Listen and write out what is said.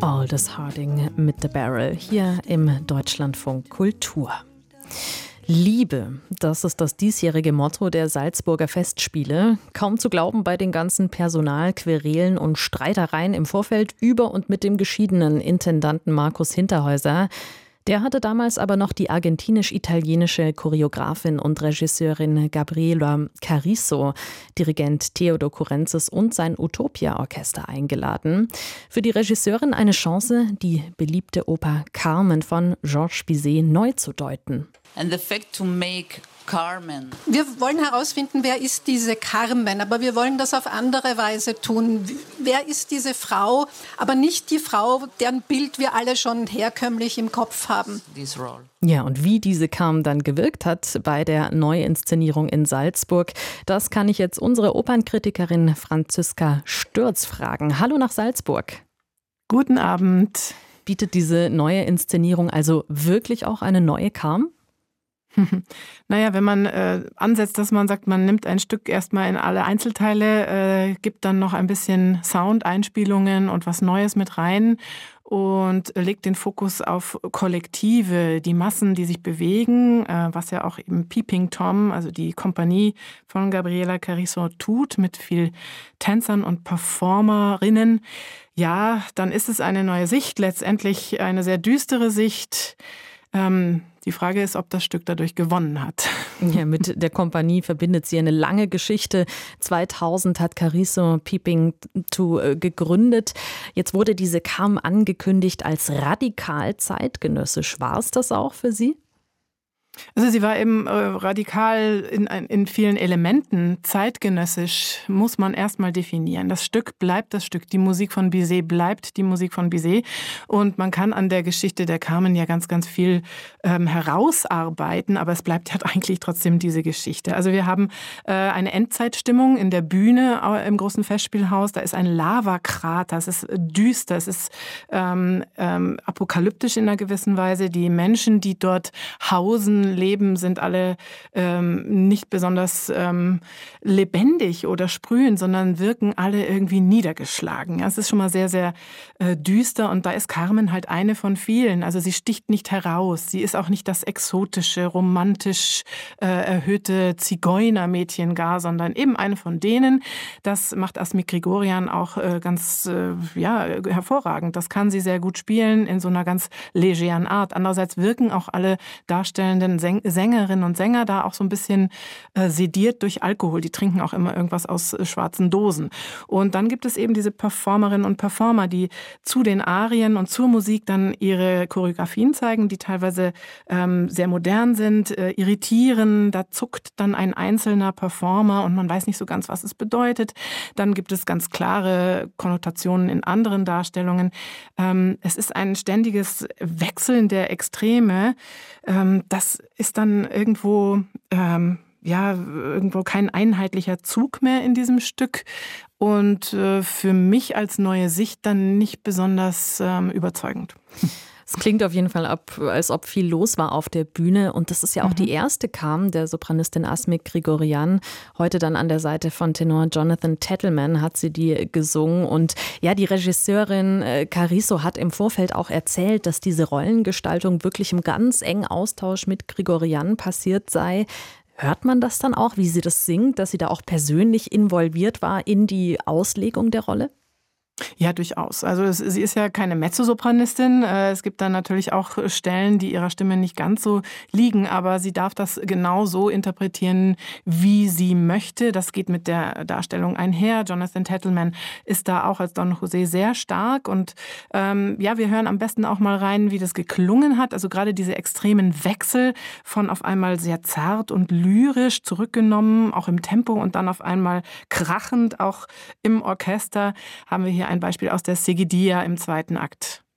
Aldous Harding mit The Barrel hier im Deutschlandfunk Kultur. Liebe, das ist das diesjährige Motto der Salzburger Festspiele. Kaum zu glauben bei den ganzen Personalquerelen und Streitereien im Vorfeld über und mit dem geschiedenen Intendanten Markus Hinterhäuser. Der hatte damals aber noch die argentinisch-italienische Choreografin und Regisseurin Gabriela Carrizo, Dirigent Theodor Kurenzis und sein Utopia-Orchester eingeladen. Für die Regisseurin eine Chance, die beliebte Oper Carmen von Georges Bizet neu zu deuten. And the fact to make Carmen. Wir wollen herausfinden, wer ist diese Carmen, aber wir wollen das auf andere Weise tun. Wer ist diese Frau, aber nicht die Frau, deren Bild wir alle schon herkömmlich im Kopf haben. This role. Ja, und wie diese Carmen dann gewirkt hat bei der Neuinszenierung in Salzburg, das kann ich jetzt unsere Opernkritikerin Franziska Stürz fragen. Hallo nach Salzburg. Guten Abend. Bietet diese neue Inszenierung also wirklich auch eine neue Carmen? Naja, wenn man ansetzt, dass man sagt, man nimmt ein Stück erstmal in alle Einzelteile, gibt dann noch ein bisschen Sound, Einspielungen und was Neues mit rein und legt den Fokus auf Kollektive, die Massen, die sich bewegen, was ja auch eben Peeping Tom, also die Kompanie von Gabriela Carrizo tut, mit viel Tänzern und Performerinnen. Ja, dann ist es eine neue Sicht, letztendlich eine sehr düstere Sicht. Die Frage ist, ob das Stück dadurch gewonnen hat. Ja, mit der Kompanie verbindet sie eine lange Geschichte. 2000 hat Carrizo Peeping to gegründet. Jetzt wurde diese Carmen angekündigt als radikal zeitgenössisch. War es das auch für Sie? Also sie war eben radikal in vielen Elementen. Zeitgenössisch muss man erstmal definieren. Das Stück bleibt das Stück. Die Musik von Bizet bleibt die Musik von Bizet. Und man kann an der Geschichte der Carmen ja ganz, ganz viel herausarbeiten. Aber es bleibt halt eigentlich trotzdem diese Geschichte. Also wir haben eine Endzeitstimmung in der Bühne im großen Festspielhaus. Da ist ein Lavakrater. Es ist düster. Es ist apokalyptisch in einer gewissen Weise. Die Menschen, die dort hausen, leben, sind alle nicht besonders lebendig oder sprühend, sondern wirken alle irgendwie niedergeschlagen. Ja, es ist schon mal sehr, sehr düster und da ist Carmen halt eine von vielen. Also sie sticht nicht heraus. Sie ist auch nicht das exotische, romantisch erhöhte Zigeunermädchen gar, sondern eben eine von denen. Das macht Asmik Grigorian auch ganz hervorragend. Das kann sie sehr gut spielen in so einer ganz legeren Art. Andererseits wirken auch alle darstellenden Sängerinnen und Sänger da auch so ein bisschen sediert durch Alkohol. Die trinken auch immer irgendwas aus schwarzen Dosen. Und dann gibt es eben diese Performerinnen und Performer, die zu den Arien und zur Musik dann ihre Choreografien zeigen, die teilweise sehr modern sind, irritieren. Da zuckt dann ein einzelner Performer und man weiß nicht so ganz, was es bedeutet. Dann gibt es ganz klare Konnotationen in anderen Darstellungen. Es ist ein ständiges Wechseln der Extreme. Das ist dann irgendwo kein einheitlicher Zug mehr in diesem Stück und für mich als neue Sicht dann nicht besonders überzeugend. Es klingt auf jeden Fall als ob viel los war auf der Bühne. Und das ist ja auch die erste Carmen der Sopranistin Asmik Grigorian. Heute dann an der Seite von Tenor Jonathan Tettleman hat sie die gesungen. Und ja, die Regisseurin Carrizo hat im Vorfeld auch erzählt, dass diese Rollengestaltung wirklich im ganz engen Austausch mit Grigorian passiert sei. Hört man das dann auch, wie sie das singt, dass sie da auch persönlich involviert war in die Auslegung der Rolle? Ja, durchaus. Also sie ist ja keine Mezzosopranistin. Es gibt dann natürlich auch Stellen, die ihrer Stimme nicht ganz so liegen, aber sie darf das genau so interpretieren, wie sie möchte. Das geht mit der Darstellung einher. Jonathan Tettleman ist da auch als Don José sehr stark und wir hören am besten auch mal rein, wie das geklungen hat. Also gerade diese extremen Wechsel von auf einmal sehr zart und lyrisch zurückgenommen, auch im Tempo und dann auf einmal krachend, auch im Orchester, haben wir hier ein Beispiel aus der Seguidilla im zweiten Akt.